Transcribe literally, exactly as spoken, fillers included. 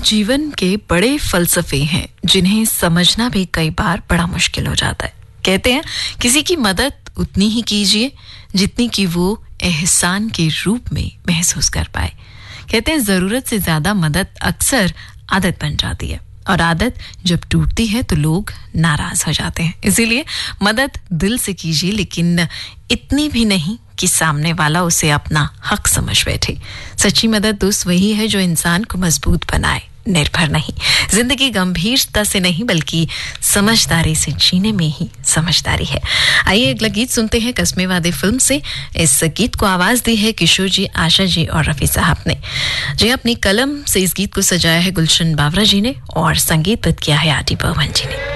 जीवन के बड़े फलसफे हैं जिन्हें समझना भी कई बार बड़ा मुश्किल हो जाता है। कहते हैं किसी की मदद उतनी ही कीजिए जितनी कि वो एहसान के रूप में महसूस कर पाए। कहते हैं जरूरत से ज्यादा मदद अक्सर आदत बन जाती है और आदत जब टूटती है तो लोग नाराज हो जाते हैं। इसीलिए मदद दिल से कीजिए, लेकिन इतनी भी नहीं कि सामने वाला उसे अपना हक समझ बैठे। सच्ची मदद दोस्त वही है जो इंसान को मजबूत बनाए, निर्भर नहीं। जिंदगी गंभीरता से नहीं बल्कि समझदारी से जीने में ही समझदारी है। आइए अगला गीत सुनते हैं कस्मे वादे फिल्म से। इस गीत को आवाज दी है किशोर जी, आशा जी और रफी साहब ने। जी अपनी कलम से इस गीत को सजाया है गुलशन बावरा जी ने और संगीतबद्ध किया है आर डी बर्मन जी ने।